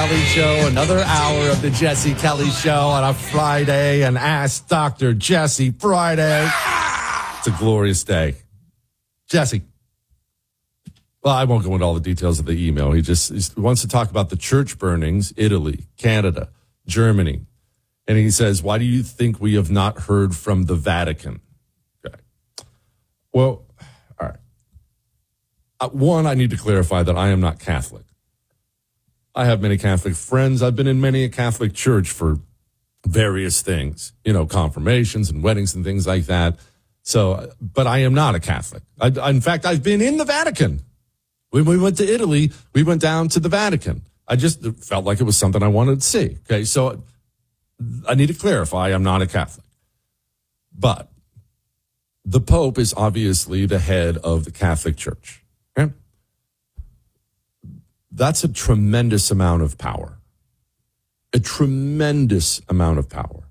Kelly Show, another hour of the Jesse Kelly Show on a Friday, and Ask Dr. Jesse Friday. It's a glorious day. Jesse. Well, I won't go into all the details of the email. He wants to talk about the church burnings, Italy, Canada, Germany. And he says, why do you think we have not heard from the Vatican? Okay. Well, all right. One, I need to clarify that I am not Catholic. I have many Catholic friends. I've been in many a Catholic church for various things, confirmations and weddings and things like that. So, but I am not a Catholic. In fact, I've been in the Vatican. When we went to Italy, we went down to the Vatican. I just felt like it was something I wanted to see. Okay, so I need to clarify, I'm not a Catholic. But the Pope is obviously the head of the Catholic Church. Okay? That's a tremendous amount of power. A tremendous amount of power.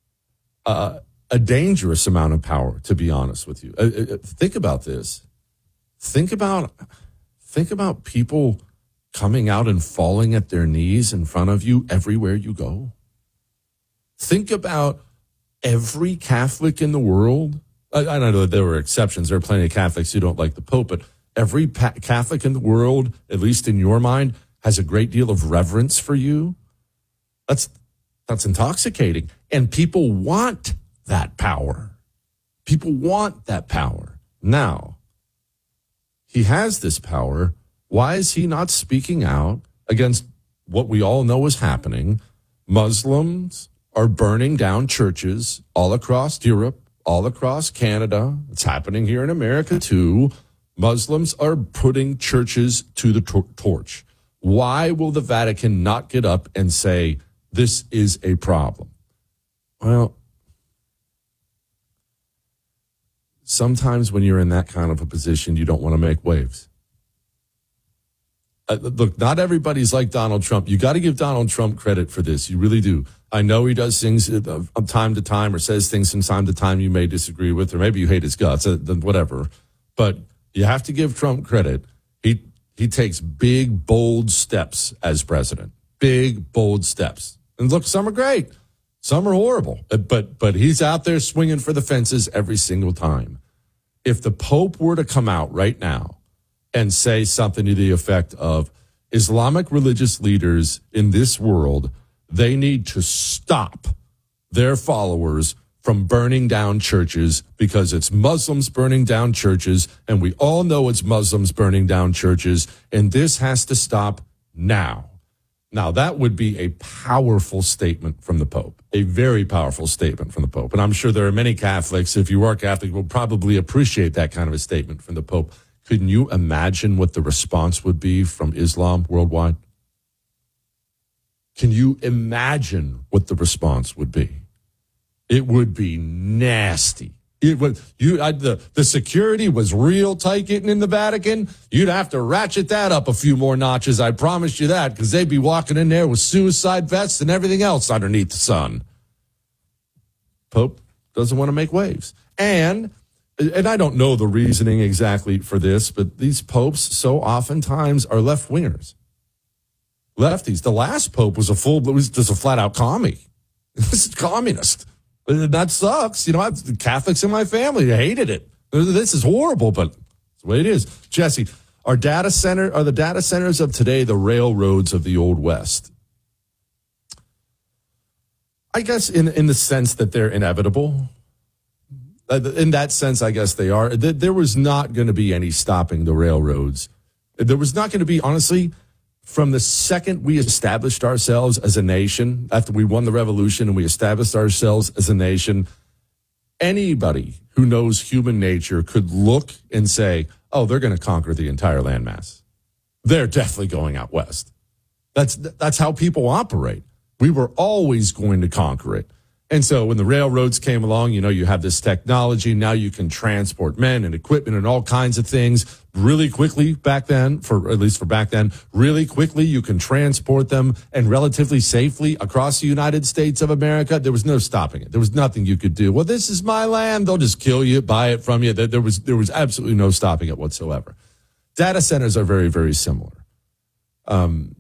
A dangerous amount of power, to be honest with you. Think about this. Think about people coming out and falling at their knees in front of you everywhere you go. Think about every Catholic in the world. I know that there were exceptions. There are plenty of Catholics who don't like the Pope, but every Catholic in the world, at least in your mind, has a great deal of reverence for you. That's intoxicating. And people want that power. People want that power. Now, he has this power. Why is he not speaking out against what we all know is happening? Muslims are burning down churches all across Europe, all across Canada. It's happening here in America too. Muslims are putting churches to the torch. Why will the Vatican not get up and say, this is a problem? Well, sometimes when you're in that kind of a position, you don't want to make waves. Look, not everybody's like Donald Trump. You got to give Donald Trump credit for this. You really do. I know he does things from time to time or says things from time to time you may disagree with, or maybe you hate his guts, whatever. But you have to give Trump credit. He takes big, bold steps as president. Big, bold steps. And look, some are great. Some are horrible. But he's out there swinging for the fences every single time. If the Pope were to come out right now and say something to the effect of Islamic religious leaders in this world, they need to stop their followers from burning down churches because it's Muslims burning down churches, and we all know it's Muslims burning down churches, and this has to stop now. Now, that would be a powerful statement from the Pope, a very powerful statement from the Pope. And I'm sure there are many Catholics, if you are Catholic, will probably appreciate that kind of a statement from the Pope. Can you imagine what the response would be from Islam worldwide? Can you imagine what the response would be? It would be nasty. It would. The security was real tight getting in the Vatican. You'd have to ratchet that up a few more notches. I promise you that, because they'd be walking in there with suicide vests and everything else underneath the sun. Pope doesn't want to make waves, and I don't know the reasoning exactly for this, but these popes so oftentimes are left-wingers. Lefties. The last pope was just a flat-out commie. This is communist. That sucks. I have Catholics in my family. I hated it. This is horrible, but it's the way it is. Jesse, are the data centers of today the railroads of the Old West? I guess in the sense that they're inevitable. In that sense, I guess they are. There was not going to be any stopping the railroads. There was not going to be, honestly, from the second we established ourselves as a nation, after we won the revolution and we established ourselves as a nation, anybody who knows human nature could look and say, oh, they're going to conquer the entire landmass. They're definitely going out west. That's how people operate. We were always going to conquer it. And so when the railroads came along, you have this technology. Now you can transport men and equipment and all kinds of things really quickly back then, really quickly you can transport them and relatively safely across the United States of America. There was no stopping it. There was nothing you could do. Well, this is my land. They'll just kill you, buy it from you. There was absolutely no stopping it whatsoever. Data centers are very, very similar.